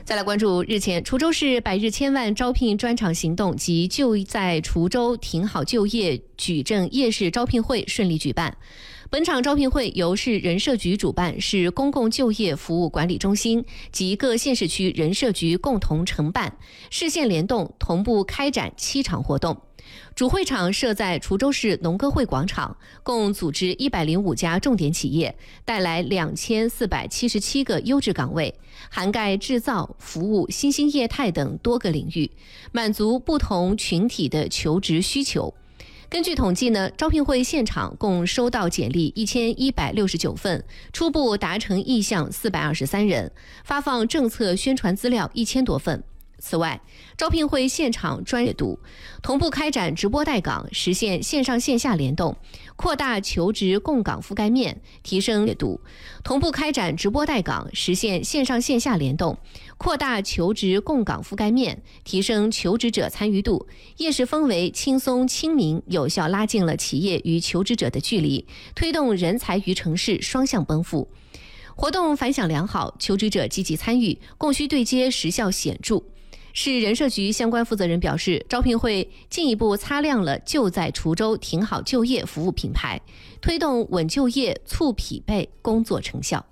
再来关注日前滁州市百日千万招聘专场行动及就在滁州挺好就业矩阵夜市招聘会顺利举办。本场招聘会由市人社局主办，市公共就业服务管理中心及各县市区人社局共同承办，市县联动同步开展7场活动。主会场设在滁州市农歌会广场，共组织105家重点企业，带来2477个优质岗位，涵盖制造、服务、新兴业态等多个领域，满足不同群体的求职需求。根据统计呢，招聘会现场共收到简历1169份，初步达成意向423人，发放政策宣传资料1000多份。此外，招聘会现场专阅读，同步开展直播带岗，实现线上线下联动，扩大求职供岗覆盖面，提升阅读；同步开展直播带岗，实现线上线下联动，扩大求职供岗覆盖面，提升求职者参与度。夜市氛围轻松亲民，有效拉近了企业与求职者的距离，推动人才与城市双向奔赴。活动反响良好，求职者积极参与，供需对接实效显著。市人社局相关负责人表示，招聘会进一步擦亮了就在滁州挺好就业服务品牌，推动稳就业、促匹配工作成效。